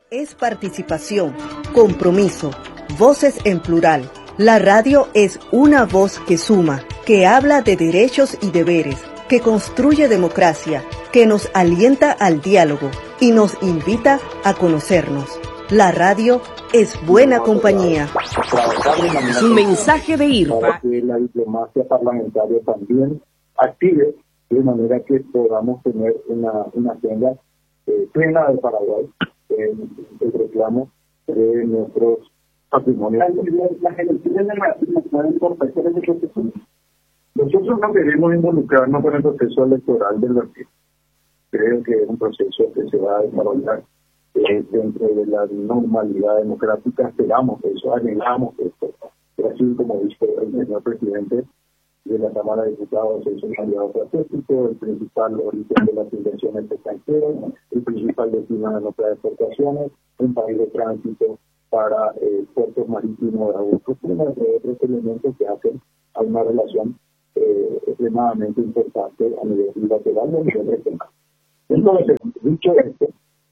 Es participación, compromiso, voces en plural. La radio es una voz que suma, que habla de derechos y deberes, que construye democracia, que nos alienta al diálogo y nos invita a conocernos. La radio es buena compañía. Un mensaje de IRPA. Que la diplomacia parlamentaria también active de manera que podamos tener una agenda plena de Paraguay, el reclamo de nuestros patrimonios. Las elecciones democráticas pueden fortalecer el proceso. Nosotros no queremos involucrarnos con el proceso electoral del Brasil. Creo que es un proceso que se va a desarrollar dentro de la normalidad democrática. Esperamos eso, anhelamos eso. Brasil, como dice el señor presidente de la Cámara de Diputados, es un aliado estratégico, el principal origen de las inversiones extranjeras, el principal destino de nuestras exportaciones, un país de tránsito para puertos marítimos de agosto, entre otros elementos que hacen a una relación extremadamente importante a nivel bilateral y a nivel regional. Entonces, dicho esto,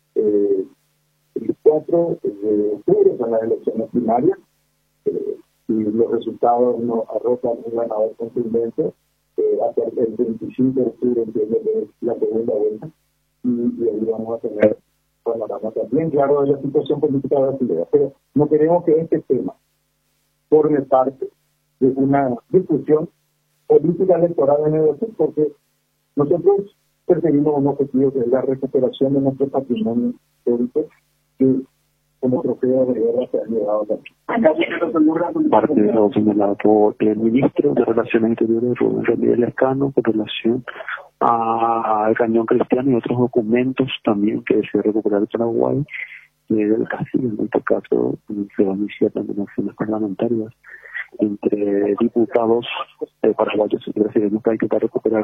el 4 de octubre son las elecciones primarias, y los resultados nos arrojan un ganador contundente. Hasta el 25 de octubre entiendo que es la segunda vuelta, y ahí vamos a tener panorama también claro de la situación política brasileña. Pero no queremos que este tema forme parte de una discusión política electoral en el Brasil, porque nosotros perseguimos un objetivo que es la recuperación de nuestro patrimonio histórico, que como trofeo de guerra se ha llevado aquí. Parte de lo señalado por el ministro de Relaciones Interiores, Rubén Ramírez Lascano, con relación al cañón cristiano y otros documentos también que se recuperar el Paraguay, del Castillo. En este caso se van a iniciar también acciones parlamentarias entre diputados paraguayos y brasileños que hay que recuperar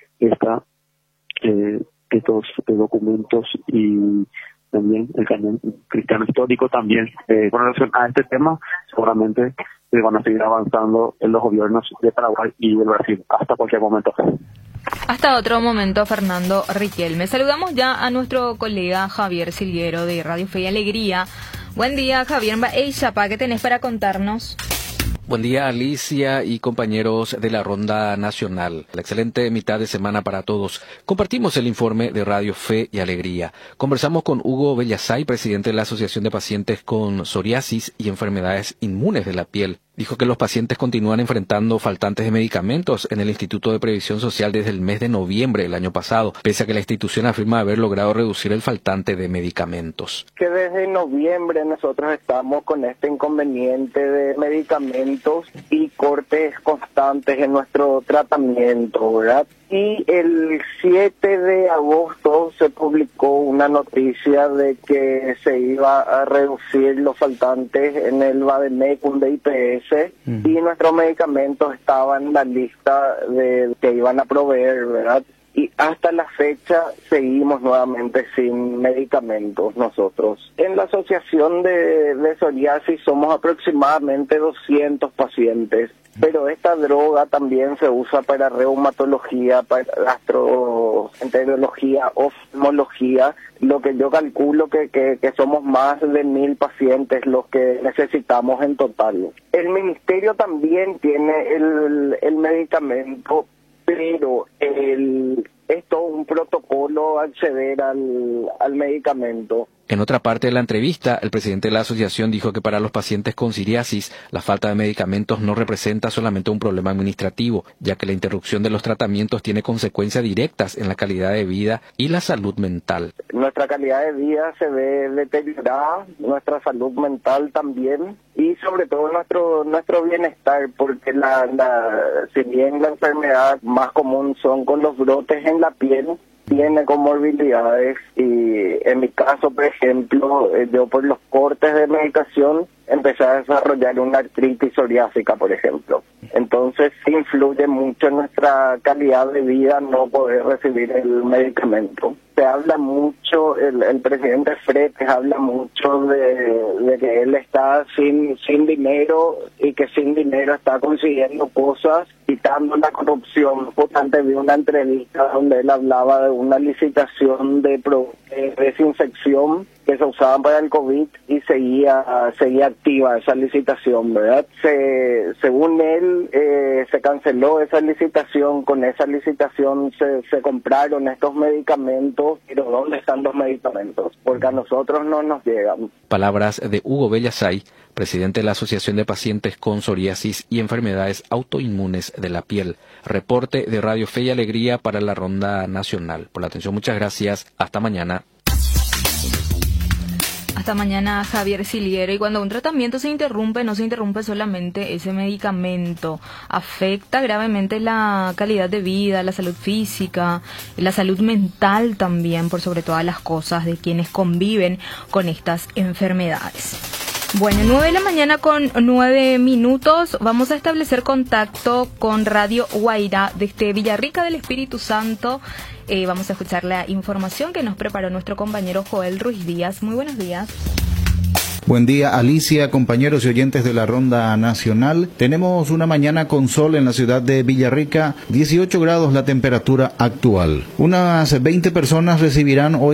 estos documentos, y también el cañón cristiano histórico. También con relación a este tema seguramente se van a seguir avanzando en los gobiernos de Paraguay y del Brasil hasta cualquier momento. Hasta otro momento, Fernando Riquelme. Saludamos ya a nuestro colega Javier Silguero de Radio Fe y Alegría. Buen día, Javier. ¿Qué tenés para contarnos? Buen día, Alicia y compañeros de la Ronda Nacional. La excelente mitad de semana para todos. Compartimos el informe de Radio Fe y Alegría. Conversamos con Hugo Bellasay, presidente de la Asociación de Pacientes con Psoriasis y Enfermedades Inmunes de la Piel. Dijo que los pacientes continúan enfrentando faltantes de medicamentos en el Instituto de Previsión Social desde el mes de noviembre del año pasado, pese a que la institución afirma haber logrado reducir el faltante de medicamentos. Que desde noviembre nosotros estamos con este inconveniente de medicamentos y cortes constantes en nuestro tratamiento, ¿verdad? Y el 7 de agosto se publicó una noticia de que se iba a reducir los faltantes en el Bademecum de IPS, y nuestros medicamentos estaban en la lista de que iban a proveer, ¿verdad? Y hasta la fecha seguimos nuevamente sin medicamentos nosotros. En la asociación de psoriasis somos aproximadamente 200 pacientes, pero esta droga también se usa para reumatología, para gastroenterología, oftalmología, lo que yo calculo que somos más de 1.000 pacientes los que necesitamos en total. El ministerio también tiene el medicamento, pero es todo un protocolo acceder al medicamento. En otra parte de la entrevista, el presidente de la asociación dijo que para los pacientes con psoriasis, la falta de medicamentos no representa solamente un problema administrativo, ya que la interrupción de los tratamientos tiene consecuencias directas en la calidad de vida y la salud mental. Nuestra calidad de vida se ve deteriorada, nuestra salud mental también, y sobre todo nuestro bienestar, porque si bien la enfermedad más común son con los brotes en la piel, tiene comorbilidades, y en mi caso, por ejemplo, yo por los cortes de medicación empecé a desarrollar una artritis psoriásica, por ejemplo. Entonces sí influye mucho en nuestra calidad de vida no poder recibir el medicamento. Se habla mucho, el presidente Fretes habla mucho de que él está sin dinero, y que sin dinero está consiguiendo cosas, quitando la corrupción. Justamente vi una entrevista donde él hablaba de una licitación de desinfección que se usaban para el COVID y seguía activa esa licitación, ¿verdad? Según él, se canceló esa licitación. Con esa licitación se compraron estos medicamentos, pero ¿dónde están los medicamentos? Porque a nosotros no nos llegan. Palabras de Hugo Bellasay, presidente de la Asociación de Pacientes con Psoriasis y Enfermedades Autoinmunes de la Piel. Reporte de Radio Fe y Alegría para la Ronda Nacional. Por la atención, muchas gracias. Hasta mañana. Hasta mañana, Javier Silguero. Y cuando un tratamiento se interrumpe, no se interrumpe solamente ese medicamento. Afecta gravemente la calidad de vida, la salud física, la salud mental también, por sobre todas las cosas, de quienes conviven con estas enfermedades. Bueno, 9 de la mañana con 9 minutos. Vamos a establecer contacto con Radio Guairá desde Villarrica del Espíritu Santo. Vamos a escuchar la información que nos preparó nuestro compañero Joel Ruiz Díaz. Muy buenos días. Buen día, Alicia, compañeros y oyentes de la Ronda Nacional. Tenemos una mañana con sol en la ciudad de Villarrica, 18 grados la temperatura actual. Unas 20 personas recibirán hoy